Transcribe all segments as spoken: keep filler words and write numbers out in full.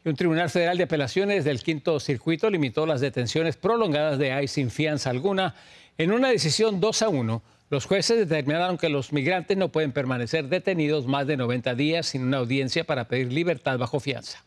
Un tribunal federal de apelaciones del Quinto Circuito limitó las detenciones prolongadas de ICE sin fianza alguna. En una decisión dos a uno, los jueces determinaron que los migrantes no pueden permanecer detenidos más de noventa días sin una audiencia para pedir libertad bajo fianza.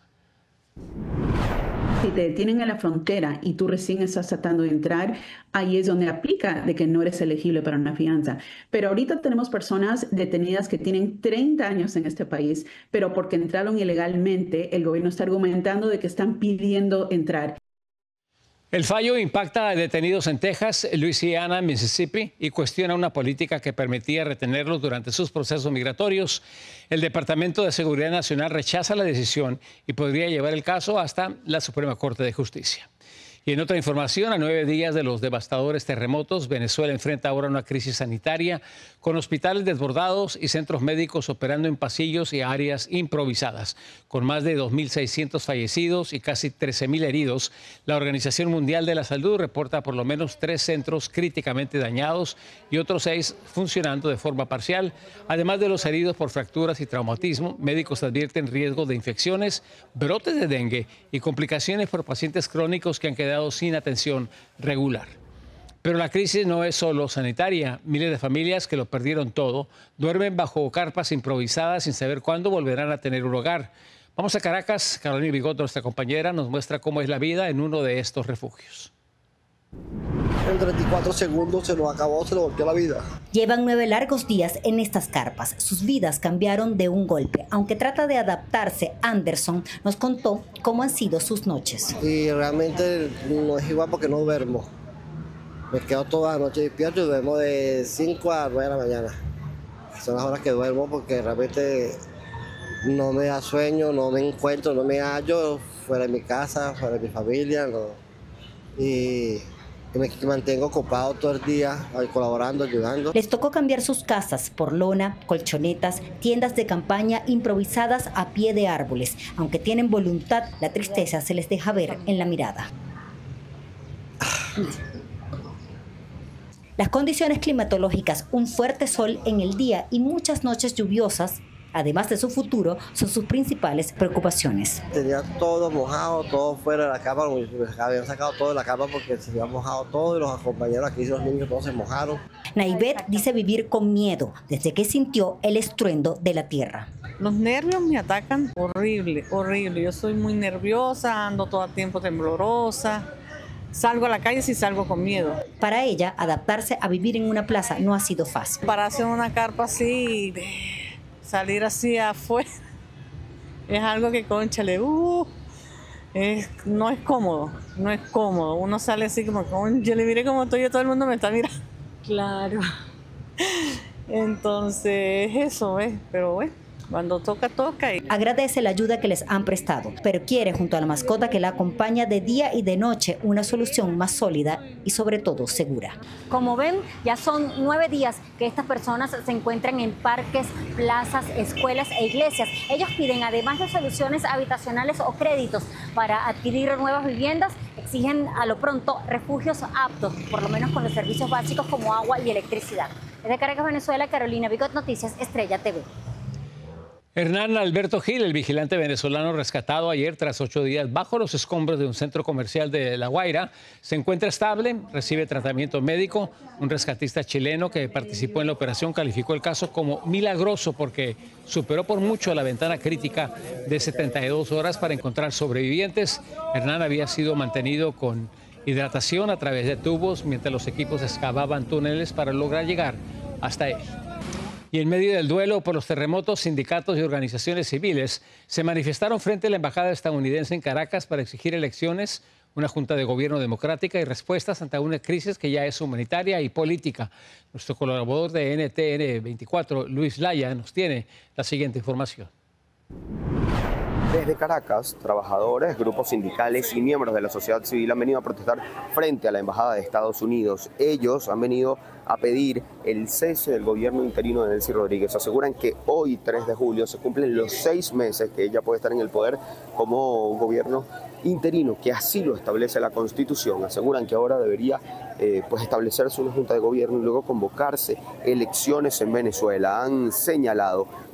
Si te detienen en la frontera y tú recién estás tratando de entrar, ahí es donde aplica de que no eres elegible para una fianza. Pero ahorita tenemos personas detenidas que tienen treinta años en este país, pero porque entraron ilegalmente, el gobierno está argumentando de que están pidiendo entrar. El fallo impacta a detenidos en Texas, Luisiana, Mississippi y cuestiona una política que permitía retenerlos durante sus procesos migratorios. El Departamento de Seguridad Nacional rechaza la decisión y podría llevar el caso hasta la Suprema Corte de Justicia. Y en otra información, a nueve días de los devastadores terremotos, Venezuela enfrenta ahora una crisis sanitaria con hospitales desbordados y centros médicos operando en pasillos y áreas improvisadas. Con más de dos mil seiscientos fallecidos y casi trece mil heridos, la Organización Mundial de la Salud reporta por lo menos tres centros críticamente dañados y otros seis funcionando de forma parcial. Además de los heridos por fracturas y traumatismo, médicos advierten riesgo de infecciones, brotes de dengue y complicaciones por pacientes crónicos que han quedado sin atención regular. Pero la crisis no es solo sanitaria. Miles de familias que lo perdieron todo duermen bajo carpas improvisadas sin saber cuándo volverán a tener un hogar. Vamos a Caracas. Carolina Bigot, nuestra compañera, nos muestra cómo es la vida en uno de estos refugios. En treinta y cuatro segundos se nos acabó, se nos volteó la vida. Llevan nueve largos días en estas carpas. Sus vidas cambiaron de un golpe. Aunque trata de adaptarse, Anderson nos contó cómo han sido sus noches. Y realmente no es igual porque no duermo. Me quedo toda la noche despierto y duermo de cinco a nueve de la mañana. Son las horas que duermo porque realmente no me da sueño, no me encuentro, no me hallo fuera de mi casa, fuera de mi familia. No. Y... y me mantengo ocupado todo el día, colaborando, ayudando. Les tocó cambiar sus casas por lona, colchonetas, tiendas de campaña improvisadas a pie de árboles. Aunque tienen voluntad, la tristeza se les deja ver en la mirada. Las condiciones climatológicas, un fuerte sol en el día y muchas noches lluviosas, además de su futuro, son sus principales preocupaciones. Tenía todo mojado, todo fuera de la cama, habían sacado todo de la cama porque se había mojado todo y los compañeros aquí, los niños, todos se mojaron. Naivet dice vivir con miedo desde que sintió el estruendo de la tierra. Los nervios me atacan horrible, horrible. Yo soy muy nerviosa, ando todo el tiempo temblorosa. Salgo a la calle si salgo con miedo. Para ella, adaptarse a vivir en una plaza no ha sido fácil. Para hacer una carpa así, salir así afuera, es algo que, cónchale, uh, es, no es cómodo, no es cómodo. Uno sale así como, yo le miré como estoy, todo el mundo me está mirando. Claro. Entonces, eso es, pero bueno. Cuando toca, toca. Y... agradece la ayuda que les han prestado, pero quiere, junto a la mascota que la acompaña de día y de noche, una solución más sólida y sobre todo segura. Como ven, ya son nueve días que estas personas se encuentran en parques, plazas, escuelas e iglesias. Ellos piden, además de soluciones habitacionales o créditos para adquirir nuevas viviendas, exigen a lo pronto refugios aptos, por lo menos con los servicios básicos como agua y electricidad. Desde Caracas, Venezuela, Carolina Bigot, Noticias Estrella T V. Hernán Alberto Gil, el vigilante venezolano rescatado ayer tras ocho días bajo los escombros de un centro comercial de La Guaira, se encuentra estable, recibe tratamiento médico. Un rescatista chileno que participó en la operación calificó el caso como milagroso porque superó por mucho la ventana crítica de setenta y dos horas para encontrar sobrevivientes. Hernán había sido mantenido con hidratación a través de tubos mientras los equipos excavaban túneles para lograr llegar hasta él. Y en medio del duelo por los terremotos, sindicatos y organizaciones civiles se manifestaron frente a la embajada estadounidense en Caracas para exigir elecciones, una junta de gobierno democrática y respuestas ante una crisis que ya es humanitaria y política. Nuestro colaborador de N T N veinticuatro, Luis Laya, nos tiene la siguiente información. Desde Caracas, trabajadores, grupos sindicales y miembros de la sociedad civil han venido a protestar frente a la Embajada de Estados Unidos. Ellos han venido a pedir el cese del gobierno interino de Delcy Rodríguez. Aseguran que hoy, tres de julio, se cumplen los seis meses que ella puede estar en el poder como gobierno interino, que así lo establece la Constitución. Aseguran que ahora debería eh, pues establecerse una junta de gobierno y luego convocarse elecciones en Venezuela. Han señalado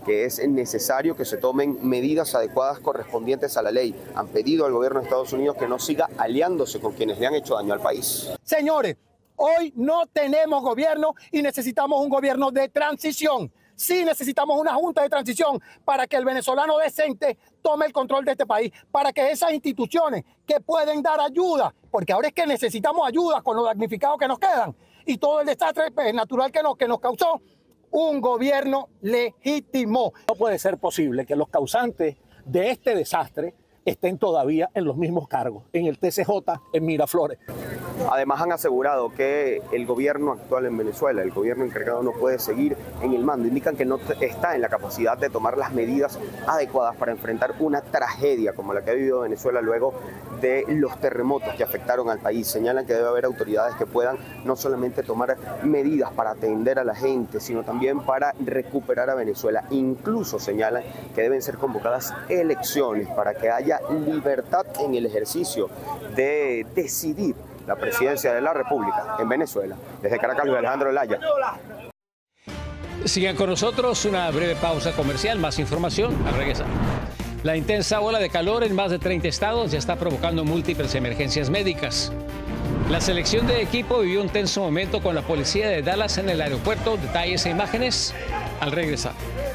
que es necesario que se tomen medidas adecuadas correspondientes a la ley. Han pedido al gobierno de Estados Unidos que no siga aliándose con quienes le han hecho daño al país. Señores, hoy no tenemos gobierno y necesitamos un gobierno de transición. Sí necesitamos una junta de transición para que el venezolano decente tome el control de este país, para que esas instituciones que pueden dar ayuda, porque ahora es que necesitamos ayuda con los damnificados que nos quedan y todo el desastre pues, natural que nos, que nos causó, un gobierno legítimo. No puede ser posible que los causantes de este desastre estén todavía en los mismos cargos, en el T C J, en Miraflores. Además han asegurado que el gobierno actual en Venezuela, el gobierno encargado, no puede seguir en el mando. Indican que no está en la capacidad de tomar las medidas adecuadas para enfrentar una tragedia como la que ha vivido Venezuela luego de los terremotos que afectaron al país. Señalan que debe haber autoridades que puedan no solamente tomar medidas para atender a la gente, sino también para recuperar a Venezuela. Incluso señalan que deben ser convocadas elecciones para que haya libertad en el ejercicio de decidir la presidencia de la República en Venezuela. Desde Caracas, Luis Alejandro Elaya. Sigan con nosotros, una breve pausa comercial, más información al regresar. La intensa ola de calor en más de treinta estados ya está provocando múltiples emergencias médicas. La selección de equipo vivió un tenso momento con la policía de Dallas en el aeropuerto. Detalles e imágenes al regresar.